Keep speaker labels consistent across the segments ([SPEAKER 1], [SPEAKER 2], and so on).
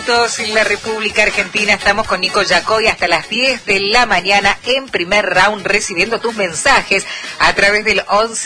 [SPEAKER 1] En la República Argentina estamos con Nico Yacoy hasta las 10 de la mañana en primer round, recibiendo tus mensajes a través del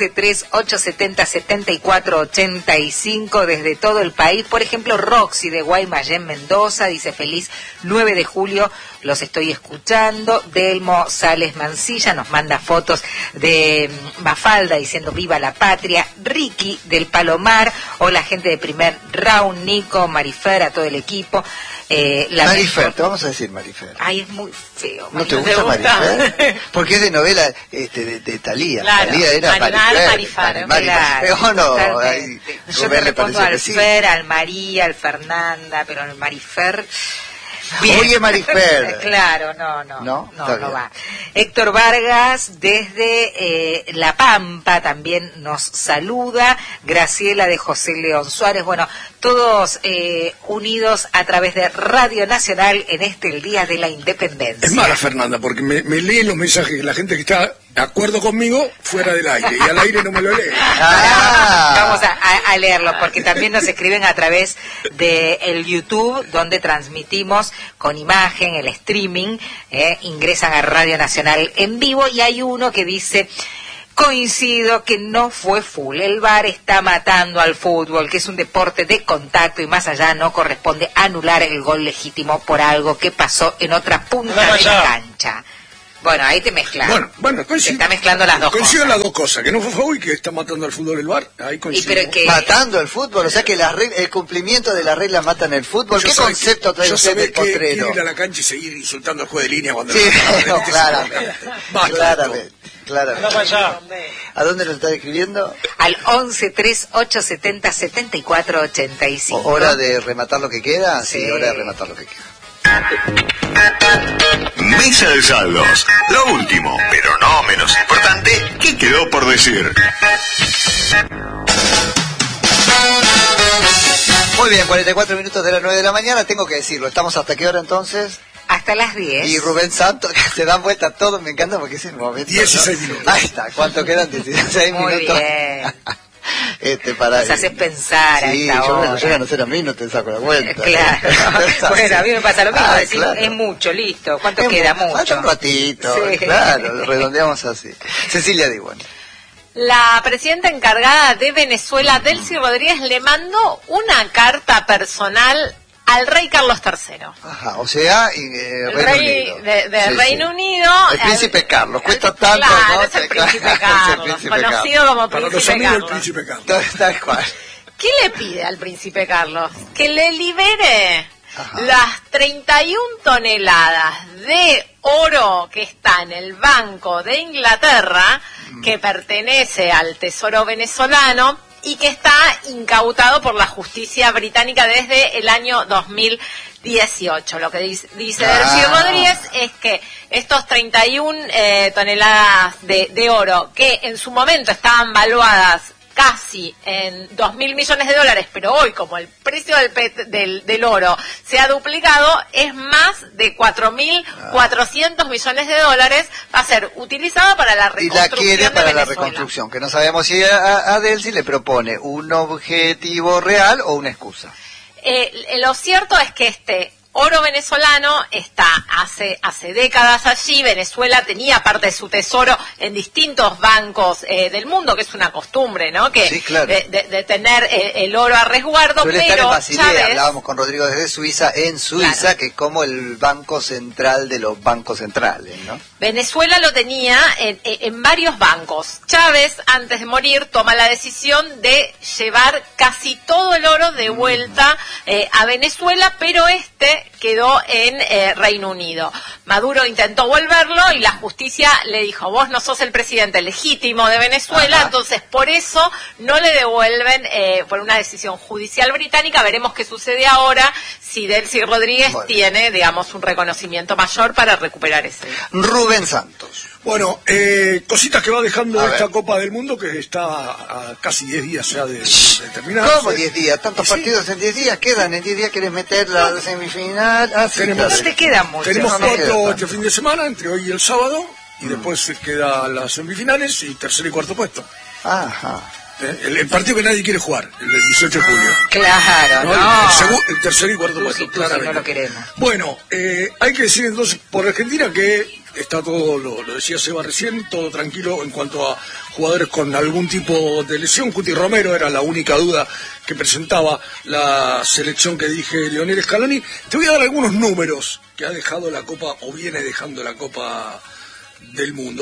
[SPEAKER 1] 1138707485 desde todo el país. Por ejemplo, Roxy de Guaymallén, Mendoza, dice: feliz 9 de julio, los estoy escuchando. Delmo Sales Mancilla nos manda fotos de Mafalda diciendo viva la patria. Ricky del Palomar, hola gente de primer round, Nico, Marifer, a todo el equipo.
[SPEAKER 2] Marifer, te vamos a decir Marifer.
[SPEAKER 1] Ay, es muy feo.
[SPEAKER 2] ¿No te gusta Marifer? Porque es de novela de Thalía.
[SPEAKER 3] Claro.
[SPEAKER 2] Thalía era
[SPEAKER 3] Marifer.
[SPEAKER 2] Pero no,
[SPEAKER 1] yo me respondo al Fer, al María, al Fernanda, pero al Marifer... Bien.
[SPEAKER 2] Oye, Marifer.
[SPEAKER 1] Claro, no va. Héctor Vargas desde La Pampa también nos saluda. Graciela de José León Suárez. Bueno, todos unidos a través de Radio Nacional en el Día de la Independencia.
[SPEAKER 4] Es mala, Fernanda, porque me lee los mensajes de la gente que está de acuerdo conmigo fuera del aire, y al aire no me lo lee.
[SPEAKER 1] Vamos a leerlo, porque también nos escriben a través de el YouTube, donde transmitimos con imagen, el streaming, ingresan a Radio Nacional en vivo, y hay uno que dice: coincido que no fue full, el VAR está matando al fútbol, que es un deporte de contacto, y más allá no corresponde anular el gol legítimo por algo que pasó en otra punta de la cancha. Bueno, ahí te mezclas.
[SPEAKER 4] Bueno,
[SPEAKER 1] te está mezclando las dos cosas.
[SPEAKER 4] Coincido en las dos cosas, que no fue foul y que está matando al fútbol el VAR. Ahí coincido.
[SPEAKER 2] Matando el fútbol, o sea que el cumplimiento de las reglas matan el fútbol. ¿Qué concepto trae usted del potrero?
[SPEAKER 4] Ir a la cancha y seguir insultando al juez de línea cuando...
[SPEAKER 2] Sí, no, claramente. ¿A dónde lo está escribiendo?
[SPEAKER 1] Al 1138707485.
[SPEAKER 2] ¿Hora de rematar lo que queda? Sí, hora de rematar lo que queda.
[SPEAKER 5] Mesa de saldos. Lo último, pero no menos importante, ¿qué quedó por decir?
[SPEAKER 2] Muy bien, 44 minutos de las 9 de la mañana, tengo que decirlo. ¿Estamos hasta qué hora entonces?
[SPEAKER 1] Hasta las 10.
[SPEAKER 2] Y Rubén Santos, que se dan vuelta todos, me encanta porque es el momento.
[SPEAKER 4] 16 minutos.
[SPEAKER 2] Ahí está, ¿cuánto quedan? 16
[SPEAKER 1] Muy
[SPEAKER 2] minutos.
[SPEAKER 1] Bien.
[SPEAKER 2] Para
[SPEAKER 1] nos haces pensar a esta hora.
[SPEAKER 2] Yo me llegan a hacer a mí, no te saco la vuelta.
[SPEAKER 1] Claro. Bueno, a mí me pasa lo mismo. Claro. Es mucho, listo. ¿Cuánto queda? Mucho.
[SPEAKER 2] Falta un ratito, sí. Claro, redondeamos así. Cecilia Diwan.
[SPEAKER 3] La presidenta encargada de Venezuela, Delcy Rodríguez, le mandó una carta personal al rey Carlos III.
[SPEAKER 2] Ajá, o sea,
[SPEAKER 3] Reino Unido.
[SPEAKER 2] El príncipe Carlos, cuesta tanto,
[SPEAKER 3] claro,
[SPEAKER 2] ¿no?
[SPEAKER 3] Es el príncipe Carlos, conocido como príncipe Carlos.
[SPEAKER 4] El príncipe Carlos.
[SPEAKER 2] Tal cual.
[SPEAKER 3] ¿Qué le pide al príncipe Carlos? Que le libere las 31 toneladas de oro que está en el Banco de Inglaterra, que pertenece al Tesoro venezolano y que está incautado por la justicia británica desde el año 2018. Lo que dice Delcy Rodríguez es que estos 31 toneladas de oro, que en su momento estaban valuadas casi en $2.000 millones, pero hoy, como el precio del oro se ha duplicado, es más de $4.400 millones, va a ser utilizada para la reconstrucción.
[SPEAKER 2] Y la quiere para
[SPEAKER 3] la
[SPEAKER 2] reconstrucción, que no sabemos si a Delcy le propone un objetivo real o una excusa.
[SPEAKER 3] Lo cierto es que este oro venezolano está hace décadas allí. Venezuela tenía parte de su tesoro en distintos bancos del mundo, que es una costumbre, ¿no? Que
[SPEAKER 2] sí, claro.
[SPEAKER 3] de tener el oro a resguardo.
[SPEAKER 2] Suele
[SPEAKER 3] pero
[SPEAKER 2] estar en Basilea,
[SPEAKER 3] Chávez,
[SPEAKER 2] hablábamos con Rodrigo desde Suiza, claro, que es como el banco central de los bancos centrales, ¿no?
[SPEAKER 3] Venezuela lo tenía en varios bancos. Chávez, antes de morir, toma la decisión de llevar casi todo el oro de vuelta a Venezuela, pero quedó en Reino Unido. Maduro intentó volverlo y la justicia le dijo: vos no sos el presidente legítimo de Venezuela, entonces por eso no le devuelven por una decisión judicial británica. Veremos qué sucede ahora, si Delcy Rodríguez tiene, digamos, un reconocimiento mayor para recuperar ese.
[SPEAKER 2] Rubén Santos.
[SPEAKER 4] Bueno, cositas que va dejando esta Copa del Mundo, que está a casi 10 días ya de terminar.
[SPEAKER 2] ¿Cómo 10 días? ¿Tantos partidos en 10 días? ¿Quedan en 10 días? ¿Querés meter la semifinal?
[SPEAKER 1] No te queda mucho.
[SPEAKER 4] Tenemos 4 este fin de semana, entre hoy y el sábado, y después quedan las semifinales y tercer y cuarto puesto.
[SPEAKER 2] Ajá.
[SPEAKER 4] El partido que nadie quiere jugar, el del 18 de julio.
[SPEAKER 1] Claro,
[SPEAKER 4] El tercer y cuarto puesto, claramente.
[SPEAKER 1] No lo queremos.
[SPEAKER 4] Bueno, hay que decir entonces por Argentina que está todo, lo decía Seba recién, todo tranquilo en cuanto a jugadores con algún tipo de lesión. Cuti Romero era la única duda que presentaba la selección que dije Lionel Scaloni. Te voy a dar algunos números que ha dejado la Copa, o viene dejando la Copa del Mundo.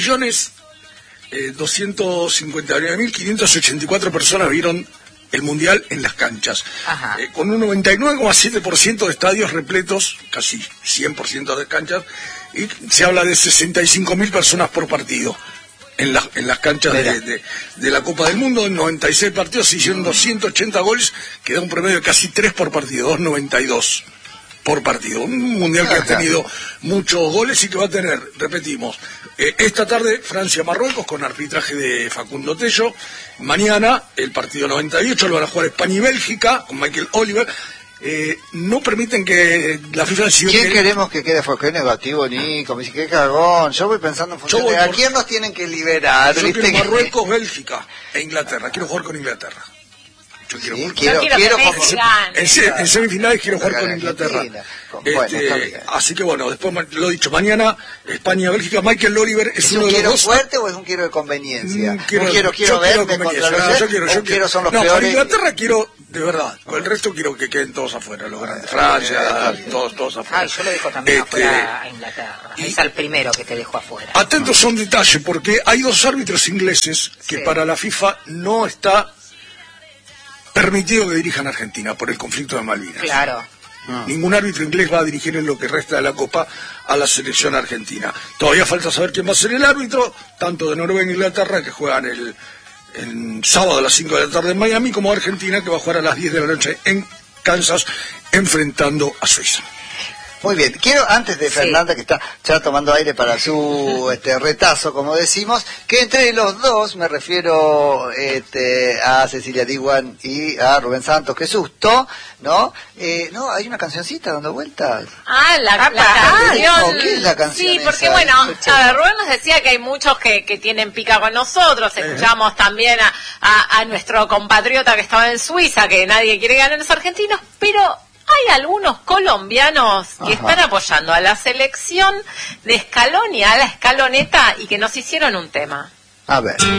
[SPEAKER 4] 6.259.584 personas vieron el Mundial en las canchas, con un 99,7% de estadios repletos, casi 100% de canchas, y se habla de 65.000 personas por partido en las canchas de la Copa del Mundo. En 96 partidos se hicieron 280 goles, que da un promedio de casi 3 por partido, 2.92 por partido. Un mundial que ha tenido muchos goles y que va a tener, repetimos, esta tarde Francia-Marruecos con arbitraje de Facundo Tello. Mañana el partido 98 lo van a jugar España y Bélgica con Michael Oliver. No permiten que la FIFA decida.
[SPEAKER 2] ¿Quién queremos que quede fuera? Qué negativo, Nico. Me dice, qué cagón. Yo voy pensando en función de ¿a quién nos tienen que liberar?
[SPEAKER 4] Yo quiero Marruecos, Bélgica e Inglaterra. Quiero jugar con Inglaterra. Yo quiero en semifinales quiero jugar con Inglaterra. Así que bueno, después lo dicho, mañana España-Bélgica. Michael Oliver es uno de los dos.
[SPEAKER 2] ¿Es un quiero fuerte o es un quiero de conveniencia?
[SPEAKER 4] Quiero
[SPEAKER 2] son los
[SPEAKER 4] peores.
[SPEAKER 2] Con
[SPEAKER 4] Inglaterra quiero, de verdad, con el resto quiero que queden todos afuera, los grandes. Francia, todos afuera.
[SPEAKER 1] Yo lo dejo también afuera a Inglaterra. Es el primero que te dejo afuera.
[SPEAKER 4] Atentos a un detalle, porque hay dos árbitros ingleses que para la FIFA no está permitido que dirijan Argentina por el conflicto de Malvinas.
[SPEAKER 1] Claro.
[SPEAKER 4] Ningún árbitro inglés va a dirigir en lo que resta de la Copa a la selección argentina. Todavía falta saber quién va a ser el árbitro, tanto de Noruega e Inglaterra, que juegan el sábado a las 5 de la tarde en Miami, como Argentina, que va a jugar a las 10 de la noche en Kansas, enfrentando a Suiza.
[SPEAKER 2] Muy bien, quiero antes de Fernanda, que está ya tomando aire para su retazo, como decimos, que entre los dos, me refiero a Cecilia Diwan y a Rubén Santos, qué susto, ¿no? No, hay una cancioncita dando vueltas.
[SPEAKER 3] La canción.
[SPEAKER 2] ¿Qué es la canción?
[SPEAKER 3] Sí, porque
[SPEAKER 2] esa?
[SPEAKER 3] bueno, Rubén nos decía que hay muchos que tienen pica con nosotros. Escuchamos también a nuestro compatriota que estaba en Suiza, que nadie quiere ganar a los argentinos, pero hay algunos colombianos que están apoyando a la selección de Scaloni, a la escaloneta, y que nos hicieron un tema.
[SPEAKER 2] A ver.